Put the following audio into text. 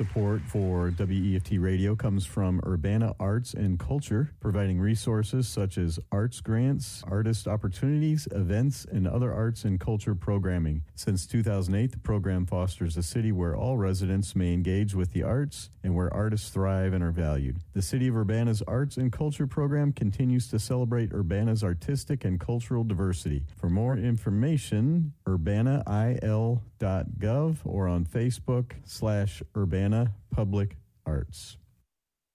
Support for WEFT Radio comes from Urbana Arts and Culture, providing resources such as arts grants, artist opportunities, events, and other arts and culture programming. Since 2008, the program fosters a city where all residents may engage with the arts and where artists thrive and are valued. The City of Urbana's Arts and Culture program continues to celebrate Urbana's artistic and cultural diversity. For more information, urbanail.gov or on Facebook /Urbana Public Arts.